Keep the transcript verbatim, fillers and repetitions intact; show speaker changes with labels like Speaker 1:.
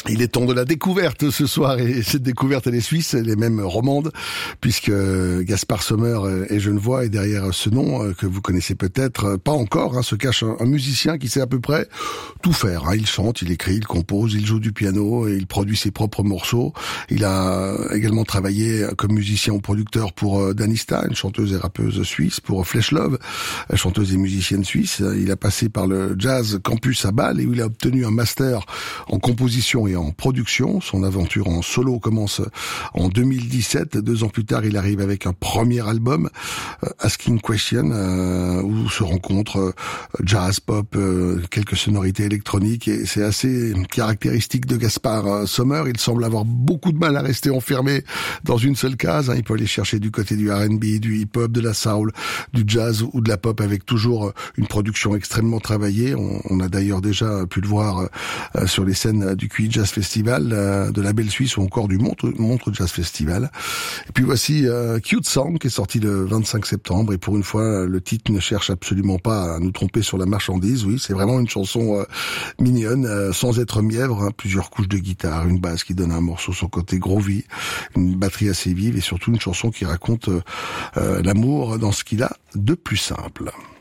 Speaker 1: Il est temps de la découverte ce soir, et cette découverte elle est suisse, elle est même romande, puisque Gaspard Sommer est genevois, et derrière ce nom que vous connaissez peut-être pas encore, hein, se cache un, un musicien qui sait à peu près tout faire. Hein. Il chante, il écrit, il compose, il joue du piano et il produit ses propres morceaux. Il a également travaillé comme musicien ou producteur pour Danista, une chanteuse et rappeuse suisse, pour Flesh Love, chanteuse et musicienne suisse. Il a passé par le Jazz Campus à Bâle, et où il a obtenu un master en composition et en production. Son aventure en solo commence en deux mille dix-sept. Deux ans plus tard, il arrive avec un premier album, euh, Asking Question, euh, où se rencontrent euh, jazz, pop, euh, quelques sonorités électroniques, et c'est assez caractéristique de Gaspard euh, Sommer. Il semble avoir beaucoup de mal à rester enfermé dans une seule case. Hein. Il peut aller chercher du côté du R and B, du hip-hop, de la soul, du jazz ou de la pop, avec toujours une production extrêmement travaillée. On, on a d'ailleurs déjà pu le voir euh, sur les scènes du Q I Jazz Festival, euh, de la Belle Suisse, ou encore du Montre, Montre Jazz Festival. Et puis voici euh, Cute Song, qui est sorti le vingt-cinq septembre, et pour une fois, le titre ne cherche absolument pas à nous tromper sur la marchandise. Oui, c'est vraiment une chanson euh, mignonne, euh, sans être mièvre, hein. Plusieurs couches de guitare, une basse qui donne à un morceau son côté groovy, une batterie assez vive, et surtout une chanson qui raconte euh, euh, l'amour dans ce qu'il a de plus simple.